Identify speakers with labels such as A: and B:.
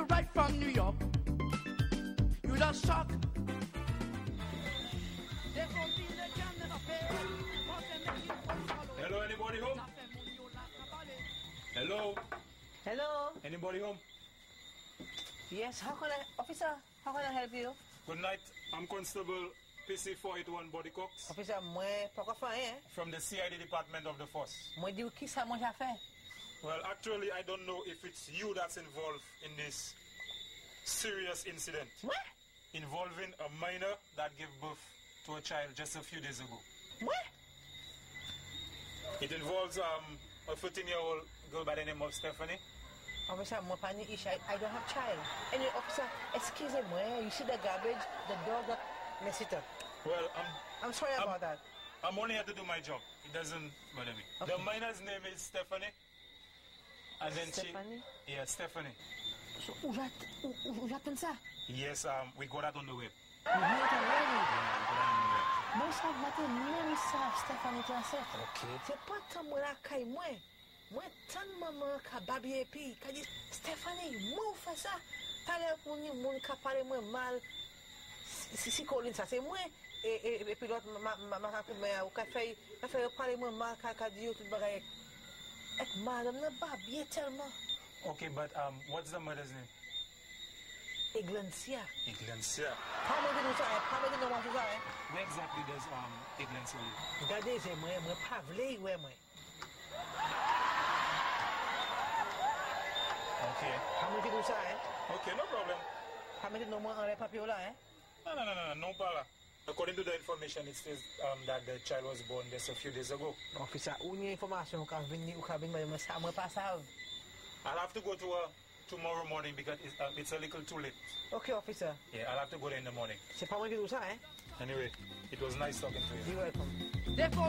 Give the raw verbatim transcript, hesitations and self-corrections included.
A: you right from New York. You just shock.
B: Hello, anybody home? Hello?
C: Hello?
B: Anybody home?
C: Yes, how can I, officer, how can I help you?
B: Good night. I'm Constable P C four eighty-one Body Cox.
C: Officer, moi, pourquoi faire, hein?
B: From the C I D Department of the Force.
C: Moi, dis qui ça, moi, j'ai fait?
B: Well, actually, I don't know if it's you that's involved in this serious incident.
C: What?
B: Involving a minor that gave birth to a child just a few days ago.
C: What?
B: It involves um, a fourteen-year-old girl by the name of Stephanie.
C: Officer, moi, panic issue. I, I don't have child. Anyway, officer, excuse me, you see the garbage, the dog got messed it up.
B: Well, I'm...
C: I'm sorry
B: I'm,
C: about that.
B: I'm only here to do my job. It doesn't bother me.
C: Okay.
B: The minor's name is Stephanie. And then
C: Stephanie?
B: she... Yeah, Stephanie.
C: So, où j'attends ça?
B: Yes, um, we got that on the web.
C: You heard it already?
B: Yeah, we got that on the web.
C: Moi, ça matin, même ça, Stéphanie Classette.
B: Okay.
C: C'est pas tant moi la caille, moi. Moi, tant maman qui a babi et puis, qui a dit, Stéphanie, moi, fait ça. T'as l'air pour nous, mon qui a parlé moi mal. Si, si, Colin, ça, c'est moi. Et, et, et puis l'autre, ma, ma, ma, ma, ma, qui a fait, qui a fait parler moi mal, qui a dit, tout le bagaille. Et madame n'a pas bien tellement.
B: Okay, but um, what's the mother's name?
C: Eglancia.
B: Iglencia.
C: Pas moi de nous ça, pas moi de nous voir ça, hein.
B: Where exactly does um, Iglencia live?
C: Regardez, c'est moi, moi, pas vle, ouais, moi.
B: Okay.
C: Pas moi de nous ça, hein.
B: Okay, no problem.
C: Pas moi de nous voir en les papiers là, hein.
B: No, no, no, no, no, no problem. According to the information, it says um, that the child was born just a few days ago.
C: Officer, où y a information qu'a venu ou qu'a venu, mais ça, moi, pas ça.
B: I'll have to go to her tomorrow morning because it's, uh, it's a little too late.
C: Okay, officer.
B: Yeah, I'll have to go there in the morning.
C: C'est pas moi qui dis ça, hein.
B: Anyway, it was nice talking to you.
C: You're welcome.
A: Therefore,